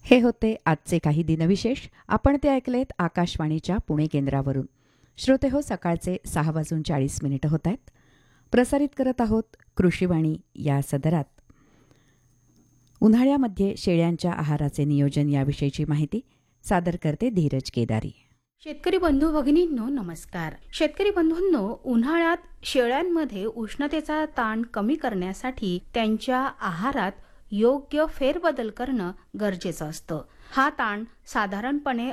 हे होते आजचे काही दिनविशेष. आपण ते ऐकलेत आकाशवाणीच्या पुणे केंद्रावरून. श्रोते हो, सकाळचे 6:40 होत आहेत. प्रसारित करत आहोत कृषीवाणी या सदरात. उन्हाळ्यामध्ये शेळ्यांच्या आहाराचे नियोजन याविषयीची माहिती सादर करते धीरज केदारी. शेतकरी बंधू भगिनींनो नमस्कार. शेतकरी बंधूंनो, उन्हाळ्यात शेळ्यांमध्ये उष्णतेचा ताण कमी करण्यासाठी त्यांच्या आहारात योग्य फेरबदल करणं गरजेचं असतं. हा ताण साधारणपणे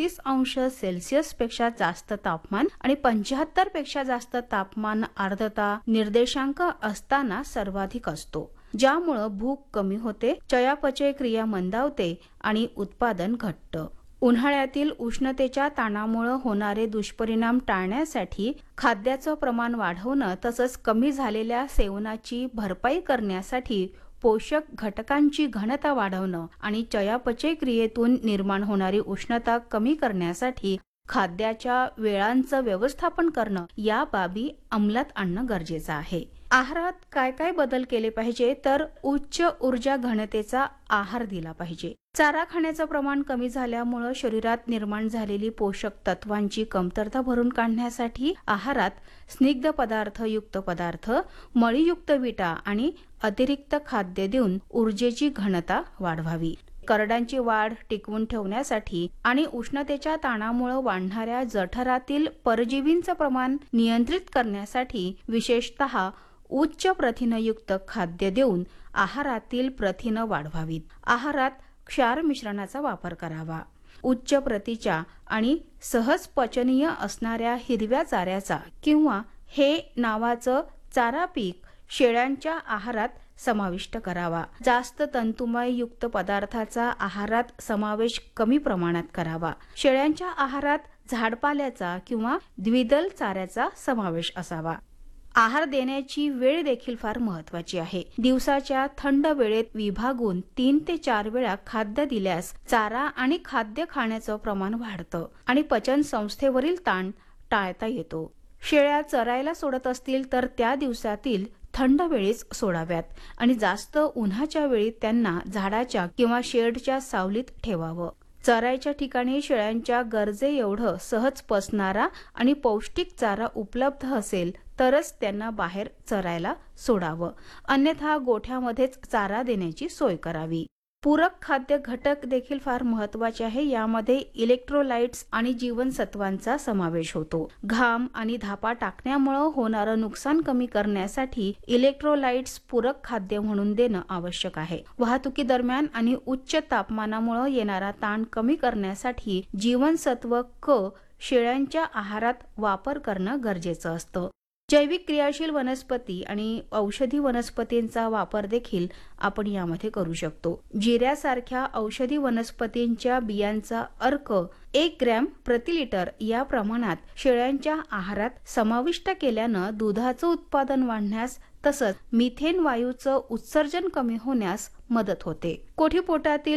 38°C पेक्षा जास्त तापमान आणि 75 पेक्षा जास्त तापमान आर्द्रता निर्देशांक असताना सर्वाधिक असतो, ज्यामुळं भूक कमी होते, चयापचय क्रिया मंदावते आणि उत्पादन घटतं. उन्हाळ्यातील उष्णतेच्या ताणामुळे होणारे दुष्परिणाम टाळण्यासाठी खाद्याचं प्रमाण वाढवणं तसंच कमी झालेल्या सेवनाची भरपाई करण्यासाठी पोषक घटकांची घनता वाढवणं आणि चयापचय क्रियेतून निर्माण होणारी उष्णता कमी करण्यासाठी खाद्याच्या वेळांचं व्यवस्थापन करणं या बाबी अंमलात आणणं गरजेचं आहे. आहारात काय काय बदल केले पाहिजे तर उच्च ऊर्जा घनतेचा आहार दिला पाहिजे. चारा खाण्याचं प्रमाण कमी झाल्यामुळे शरीरात निर्माण झालेली पोषक तत्वांची कमतरता भरून काढण्यासाठी आहारात स्निग्ध युक्त पदार्थ, मळीयुक्त विटा आणि अतिरिक्त खाद्य देऊन ऊर्जेची घनता वाढवावी. करडांची वाढ टिकवून ठेवण्यासाठी आणि उष्णतेच्या ताणामुळे वाढणाऱ्या जठरातील परजीवींचं प्रमाण नियंत्रित करण्यासाठी विशेषतः उच्च प्रथिनयुक्त खाद्य देऊन आहारातील प्रथिनं वाढवावीत. आहारात क्षार मिश्रणाचा वापर करावा. उच्च प्रतीच्या आणि सहज पचनीय असणाऱ्या हिरव्या चाऱ्याचा किंवा हे नावाचं चारा पीक शेळ्यांच्या आहारात समाविष्ट करावा. जास्त तंतुमय युक्त पदार्थाचा आहारात समावेश कमी प्रमाणात करावा. शेळ्यांच्या आहारात झाडपाल्याचा किंवा द्विदल चाऱ्याचा समावेश असावा. आहार देण्याची वेळ देखील फार महत्वाची आहे. दिवसाच्या थंड वेळेत विभागून 3 ते 4 वेळा खाद्य दिल्यास चारा आणि खाद्य खाण्याचं प्रमाण वाढतं आणि पचन संस्थेवरील ताण टाळता येतो. शेळ्या चरायला सोडत असतील तर त्या दिवसातील थंड वेळीच सोडाव्यात आणि जास्त उन्हाच्या वेळी त्यांना झाडाच्या किंवा शेडच्या सावलीत ठेवावं. चरायच्या ठिकाणी शेळ्यांच्या गरजे एवढं सहज पचणारा आणि पौष्टिक चारा उपलब्ध असेल तरच त्यांना बाहेर चरायला सोडावं, अन्यथा गोठ्यामध्येच चारा देण्याची सोय करावी. पूरक खाद्य घटक देखील फार महत्वाचे आहे. यामध्ये इलेक्ट्रोलाइट्स आणि जीवनसत्वांचा समावेश होतो. घाम आणि धापा टाकण्यामुळे होणारं नुकसान कमी करण्यासाठी इलेक्ट्रोलाइट्स पूरक खाद्य म्हणून देणं आवश्यक आहे. वाहतुकीदरम्यान आणि उच्च तापमानामुळे येणारा ताण कमी करण्यासाठी जीवनसत्व क शेळ्यांच्या आहारात वापर करणं गरजेचं असतं. जैविक क्रियाशील वनस्पती आणि औषधी वनस्पतींचा वापर देखील आपण यामध्ये करू शकतो. जिऱ्यासारख्या औषधी वनस्पतींच्या बियांचा अर्क 1 ग्रॅम प्रति लिटर या प्रमाणात शेळ्यांच्या आहारात समाविष्ट केल्यानं दुधाचं उत्पादन वाढण्यास तसंच मिथेन वायूचं उत्सर्जन कमी होण्यास मदत होते. कोठीपोटातील